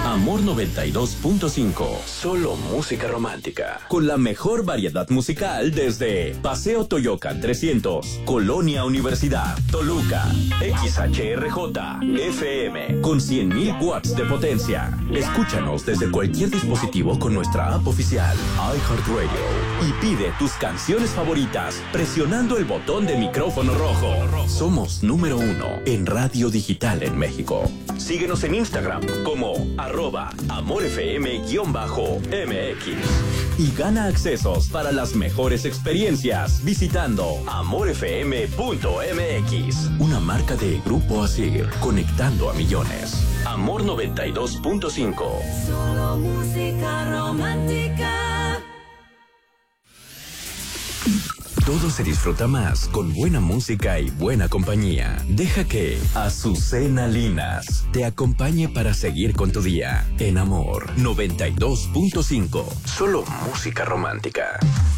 Amor 92.5. Solo música romántica. Con la mejor variedad musical desde Paseo Toyocan 300, Colonia Universidad, Toluca. XHRJ FM con 100,000 watts de potencia. Escúchanos desde cualquier dispositivo con nuestra app oficial iHeartRadio y pide tus canciones favoritas presionando el botón de micrófono rojo. Somos número 1 en radio digital en México. Síguenos en Instagram como @AmorFM_MX y gana accesos para las mejores experiencias visitando amorfm.mx. Una marca de Grupo Asir, conectando a millones. Amor 92.5. Solo música romántica. Todo se disfruta más con buena música y buena compañía. Deja que Azucena Linas te acompañe para seguir con tu día. En Amor 92.5. Solo música romántica.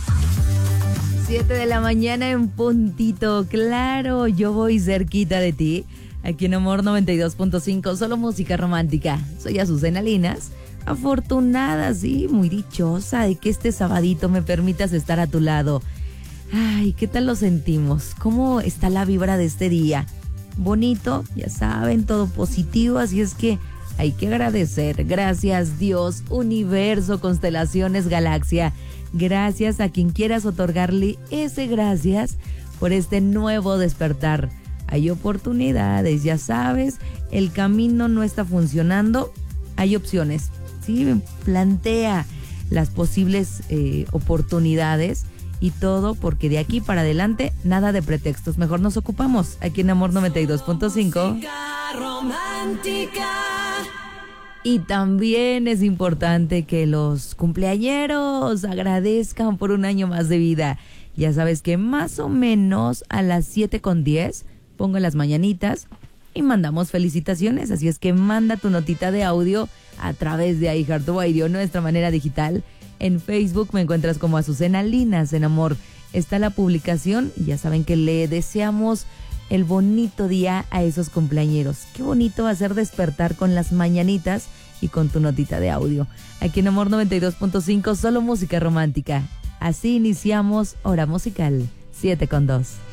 7 de la mañana en puntito. Claro, yo voy cerquita de ti. Aquí en Amor 92.5. Solo música romántica. Soy Azucena Linas. Afortunada, sí, muy dichosa de que este sabadito me permitas estar a tu lado. Ay, ¿qué tal lo sentimos? ¿Cómo está la vibra de este día? Bonito, ya saben, todo positivo, así es que hay que agradecer. Gracias Dios, universo, constelaciones, galaxia. Gracias a quien quieras otorgarle ese gracias por este nuevo despertar. Hay oportunidades, ya sabes, el camino no está funcionando, hay opciones. Sí, plantea las posibles oportunidades. Y todo porque de aquí para adelante nada de pretextos. Mejor nos ocupamos aquí en Amor 92.5. Y también es importante que los cumpleañeros agradezcan por un año más de vida. Ya sabes que más o menos a las 7:10 pongo las mañanitas y mandamos felicitaciones. Así es que manda tu notita de audio a través de iHeartRadio, nuestra manera digital. En Facebook me encuentras como Azucena Linas en Amor. Está la publicación y ya saben que le deseamos el bonito día a esos cumpleañeros. Qué bonito va a ser despertar con las mañanitas y con tu notita de audio. Aquí en Amor 92.5, solo música romántica. Así iniciamos Hora Musical 7:02.